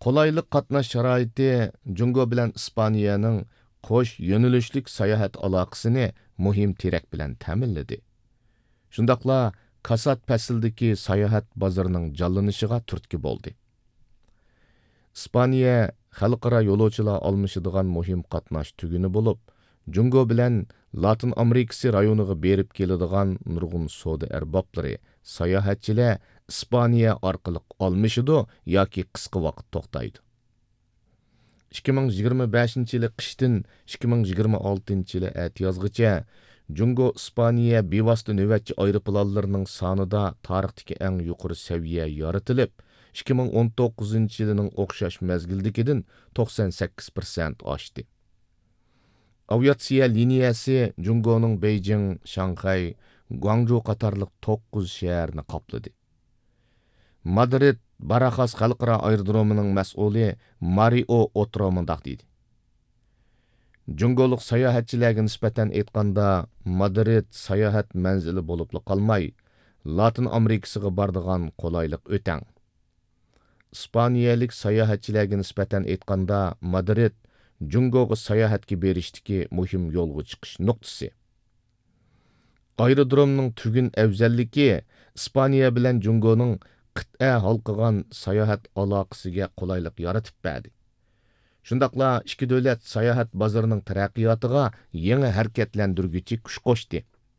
Qolaylık qatnaş şaraiti Jungo bilan İspaniyaning qo'sh yo'nalishlik sayohat aloqasini muhim terak bilan ta'minladi. Shundaqla Kasat fasildagi sayohat bozorining jonlanishiga turtki bo'ldi. İspaniya xalqaro yo'lovchilar almashadigan muhim qatnash tuguni bo'lib, Jungo bilan Latin Amerikasi rayoniga berib keladigan nurg'un savdo arboblari, sayohatchilar İspaniya orqali almashidu yoki qisqa vaqt to'xtaydi. 2025-yili qishdan 2026-yili atiyozgacha Jungo İspaniya bevosita navbatchi aeroplanlarining sonida tarixdagi eng yuqori saviya yoritilib, 2019-yilining o'xshash mezgildagidan 98% oshdi. Aviatsiya liniyasi Jungoning Beijing, Shanxay, Guangzhou qatorliq 9 shaharni qopladi. Madrid Baraxas xalqaro aerodromining mas'uli Mario Otro mundaq deydi. Jungoliq sayohatchilarga nisbatan aytganda, Madrid sayohat manzili bo'lib qolmay, Latin Amerikasiga boradigan qolaylik o'tang. İspaniyalik sayohatchilarga nisbatan aytganda, Madrid Jungoga sayohatga berishdagi muhim yo'lga chiqish nuqtasi. Aerodromning tugun afzalligi İspaniya bilan Jungoning qit'a halqigan sayohat aloqasiga qulaylik yaratib berdi. Shundaqla ikki davlat sayohat bozorining taraqqiyotiga yangi harakatlantiruvchi kuch qo'shdi.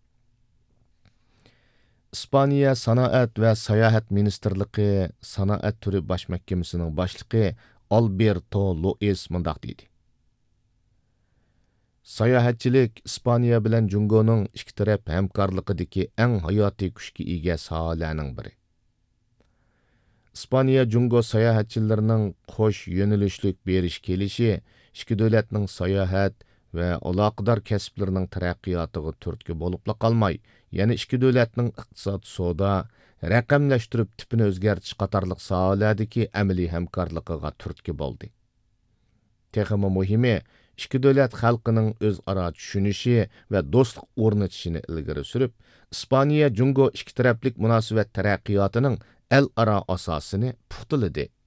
İspaniya Sanoat va sayohat ministrligi sanoat turi bosh mahkamasining boshlig'i Alberto Lois mundaq deydi. Sayohatchilik İspaniya bilan Jungoning ikki taraf hamkorligidagi eng hayotiy kuchga ega sohalarning biri. İspaniya Jungo sayohatchilarining qo'sh yo'nalishlik berish kelishi ikki davlatning sayohat va aloqador kasblarining taraqqiyotiga turtki bo'lib qolmay, yana ikki davlatning iqtisod, savdo, raqamlashtirib tipini o'zgartirish qatorliq sohalardagi amaliy hamkorligiga turtki bo'ldi. Texmi muhimi, ikki davlat xalqining o'zaro tushunishi va do'stlik o'rnatishini ilgari surib, İspaniya Jungo ikki taraflik munosabat taraqqiyotining el-aro asosini puxtaladi.